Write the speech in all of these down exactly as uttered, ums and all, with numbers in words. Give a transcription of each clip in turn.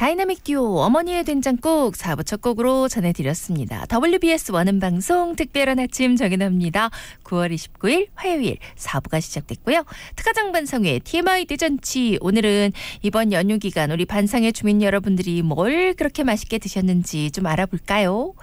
다이나믹 듀오 어머니의 된장국 사 부 첫 곡으로 전해드렸습니다. 더블유비에스 원음방송 특별한 아침 정연합니다. 구월 이십구일 화요일 사 부가 시작됐고요. 특가장 반상회 티엠아이 대잔치. 오늘은 이번 연휴 기간 우리 반상회 주민 여러분들이 뭘 그렇게 맛있게 드셨는지 좀 알아볼까요?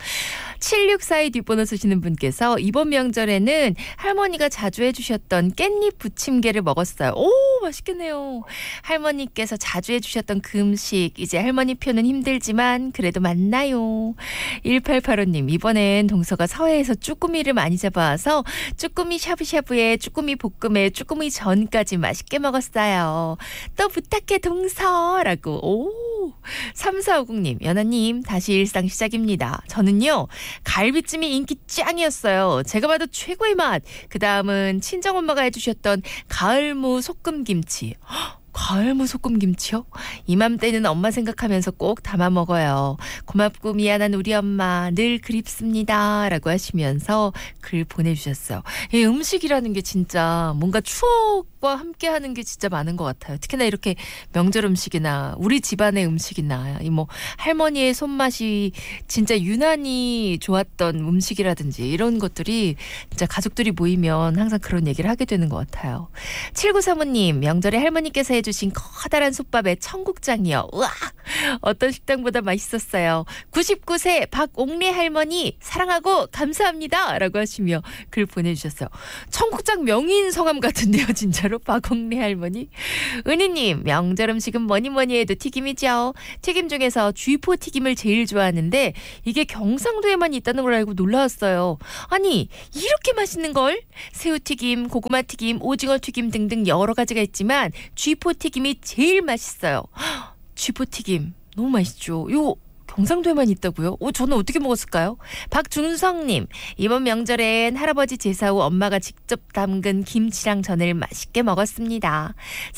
칠육사이 뒷번호 쓰시는 분께서 이번 명절에는 할머니가 자주 해주셨던 깻잎 부침개를 먹었어요. 오, 맛있겠네요. 할머니께서 자주 해주셨던 그 음식 이제 할머니 표는 힘들지만 그래도 맞나요? 일팔팔오님 이번엔 동서가 서해에서 쭈꾸미를 많이 잡아와서 쭈꾸미 샤브샤브에 쭈꾸미 볶음에 쭈꾸미 전까지 맛있게 먹었어요. 또 부탁해 동서라고. 오, 삼사오공님 연하님 다시 일상 시작입니다. 저는요 갈비찜이 인기 짱이었어요. 제가 봐도 최고의 맛. 그 다음은 친정엄마가 해주셨던 가을무 소금김치. 헉, 가을무 소금김치요? 이맘때는 엄마 생각하면서 꼭 담아 먹어요. 고맙고 미안한 우리 엄마 늘 그립습니다 라고 하시면서 글 보내주셨어요. 이 음식이라는 게 진짜 뭔가 추억과 함께하는 게 진짜 많은 것 같아요. 특히나 이렇게 명절 음식이나 우리 집안의 음식이나 이 뭐 할머니의 손맛이 진짜 유난히 좋았던 음식이라든지 이런 것들이 진짜 가족들이 모이면 항상 그런 얘기를 하게 되는 것 같아요. 칠구삼오님 명절에 할머니께서 해주신 커다란 솥밥에 청국장이요. 우와, 어떤 식당보다 맛있었어요. 구십구 세 박옥래 할머니 사랑하고 감사합니다 라고 하시며 글 보내주셨어요. 청국장 명인 성함 같은데요 진짜로. 박옥래 할머니. 은희님 명절 음식은 뭐니 뭐니 해도 튀김이죠. 튀김 중에서 쥐포 튀김을 제일 좋아하는데 이게 경상도에만 있다는 걸 알고 놀라웠어요. 아니 이렇게 맛있는 걸? 새우튀김, 고구마튀김, 오징어튀김 등등 여러 가지가 있지만 쥐포튀김이 제일 맛있어요. 쥐포튀김 너무 맛있죠. 요 경상도에만 있다고요? 오, 저는 어떻게 먹었을까요? 박준성님 이번 명절엔 할아버지 제사 후 엄마가 직접 담근 김치랑 전을 맛있게 먹었습니다.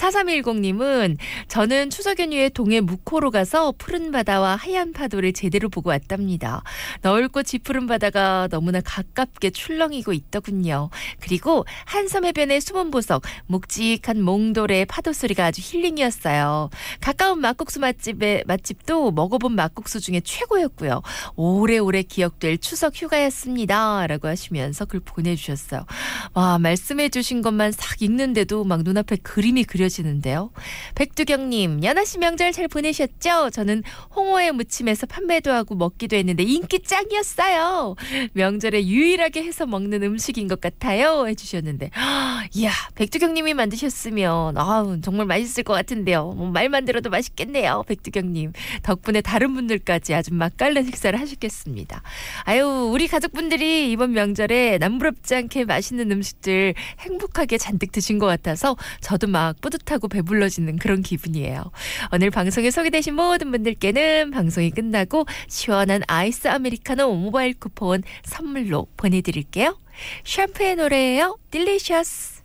사삼일공님은 저는 추석 연휴에 동해 묵호로 가서 푸른 바다와 하얀 파도를 제대로 보고 왔답니다. 너울꽃 짙푸른 바다가 너무나 가깝게 출렁이고 있더군요. 그리고 한섬 해변의 숨은 보석 묵직한 몽돌의 파도 소리가 아주 힐링이었어요. 가까운 막국수 맛집에, 맛집도 먹어본 막국수 중에 최고였고요. 오래오래 기억될 추석 휴가였습니다 라고 하시면서 글 보내주셨어요. 와, 말씀해 주신 것만 싹 읽는데도 막 눈앞에 그림이 그려지는데요. 백두경님 연하씨 명절 잘 보내셨죠? 저는 홍어에 무침해서 판매도 하고 먹기도 했는데 인기 짱이었어요. 명절에 유일하게 해서 먹는 음식인 것 같아요 해주셨는데 이야 백두경님이 만드셨으면 아우, 정말 맛있을 것 같은데요. 뭐 말만 들어도 맛있겠네요. 백두경님 덕분에 다른 분들까지 아주 맛깔난 식사를 하셨겠습니다. 아유 우리 가족분들이 이번 명절에 남부럽지 않게 맛있는 음식들 행복하게 잔뜩 드신 것 같아서 저도 막 뿌듯하고 배불러지는 그런 기분이에요. 오늘 방송에 소개되신 모든 분들께는 방송이 끝나고 시원한 아이스 아메리카노 모바일 쿠폰 선물로 보내드릴게요. 샴푸의 노래예요. 딜리셔스.